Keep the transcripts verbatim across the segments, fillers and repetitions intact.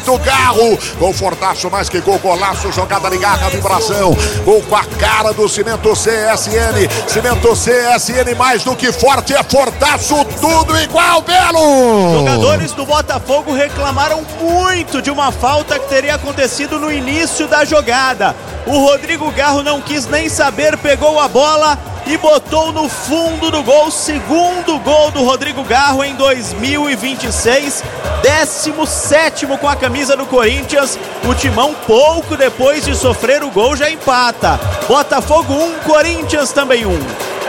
do Garro, gol fortaço, mais que gol, golaço, jogada ligada, vibração, gol com a cara do Cimento C S N, Cimento C S N mais do que forte, é fortaço, tudo igual, Belo! Jogadores do Botafogo reclamaram muito de uma falta que teria acontecido no início da jogada. O Rodrigo Garro não quis nem saber, pegou a bola e botou no fundo do gol, segundo gol do Rodrigo Garro em dois mil e vinte e seis, décimo sétimo com a camisa do Corinthians. O Timão, pouco depois de sofrer o gol, já empata. Botafogo um, Corinthians também um.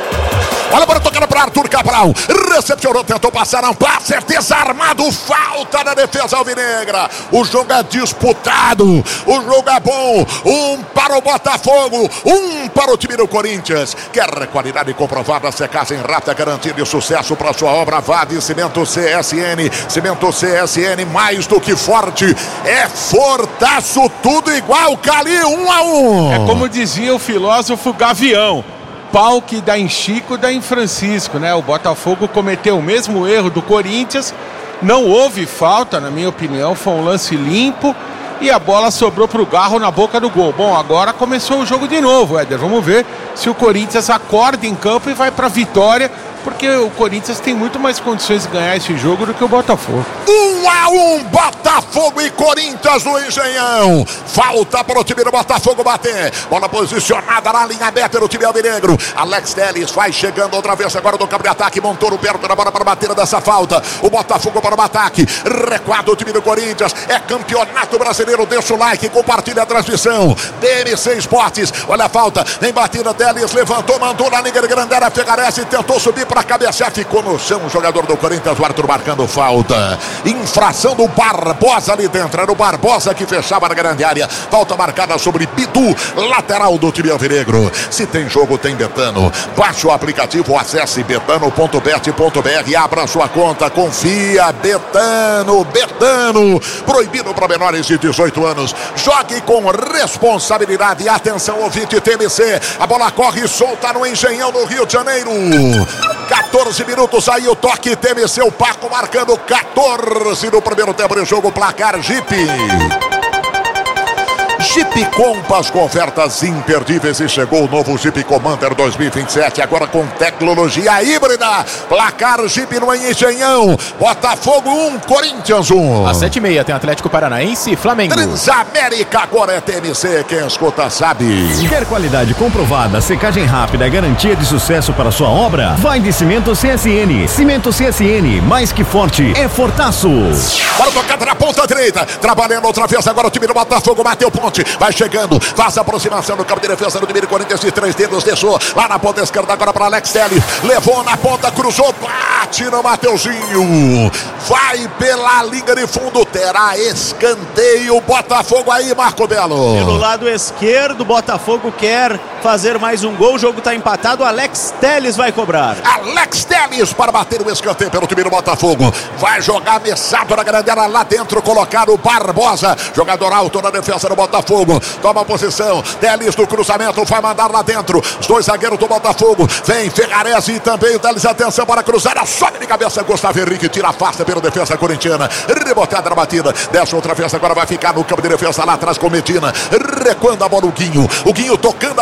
Olha para tocar para Arthur Cabral, recepcionou, tentou passar, não passa, é desarmado, falta na defesa alvinegra. O jogo é disputado, o jogo é bom, um para o Botafogo, um para o time do Corinthians. Quer qualidade comprovada, secagem rápida, garantia de sucesso para sua obra, vá de Cimento C S N, Cimento C S N mais do que forte, é fortaço, tudo igual, Cali, um a um. É como dizia o filósofo Gavião, pau que dá em Chico, dá em Francisco, né? O Botafogo cometeu o mesmo erro do Corinthians, não houve falta, na minha opinião, foi um lance limpo e a bola sobrou pro Garro na boca do gol. Bom, agora começou o jogo de novo, Éder, vamos ver se o Corinthians acorda em campo e vai pra vitória, porque o Corinthians tem muito mais condições de ganhar esse jogo do que o Botafogo. Um a um, Botafogo e Corinthians no Engenhão. Falta para o time do Botafogo bater. Bola posicionada na linha aberta do time alvinegro. Alex Telles vai chegando outra vez agora do campo de ataque. Montoro perto da bola para bater dessa falta. O Botafogo para o ataque. Recuado o time do Corinthians. É campeonato brasileiro. Deixa o like, compartilha a transmissão. D M C Esportes. Olha a falta. Em batida, Telles levantou, mandou na linha de grande área. Fegarese tentou subir para cabecear, ficou no chão o jogador do Corinthians, o Arthur marcando falta. Infração do Barbosa ali dentro, era o Barbosa que fechava na grande área. Falta marcada sobre Bidu, lateral do time alvinegro. Se tem jogo, tem Betano. Baixe o aplicativo, acesse betano ponto bet ponto br, abra sua conta, confia. Betano, Betano, proibido para menores de dezoito anos. Jogue com responsabilidade. Atenção, ouvinte T M C, a bola corre solta no Engenhão do Rio de Janeiro. quatorze minutos aí o toque, T M C, o Paco marcando quatorze no primeiro tempo de jogo, placar Jeep. Jeep Compass com ofertas imperdíveis e chegou o novo Jeep Commander dois mil e vinte e sete, agora com tecnologia híbrida. Placar Jeep no Engenhão. Botafogo um, Corinthians um. Às sete e meia tem Atlético Paranaense e Flamengo. Transamérica agora é T M C, quem escuta sabe. Quer qualidade comprovada, secagem rápida, garantia de sucesso para sua obra? Vai de Cimento C S N. Cimento C S N, mais que forte, é fortaço. Para tocar na ponta direita, trabalhando outra vez agora o time do Botafogo, bateu ponte. Vai chegando, faz a aproximação do campo de defesa do time do Corinthians de três dedos, deixou lá na ponta esquerda agora para Alex Telles, levou na ponta, cruzou, bate no Mateuzinho, vai pela linha de fundo, terá escanteio, Botafogo aí, Marco Belo. Pelo lado esquerdo, Botafogo quer fazer mais um gol, o jogo está empatado, Alex Telles vai cobrar. Alex Telles para bater o escanteio pelo time do Botafogo, vai jogar Messato na grande área lá dentro, colocar o Barbosa, jogador alto na defesa do Botafogo. Toma a posição, Telles do cruzamento, vai mandar lá dentro, os dois zagueiros do Botafogo, vem Fegarese e também o Telles, atenção para cruzar, a sobe de cabeça, Gustavo Henrique, tira a afasta pela defesa corintiana, rebotada na batida, desce outra vez, agora vai ficar no campo de defesa lá atrás com Medina, recuando a bola o Guinho, o Guinho tocando a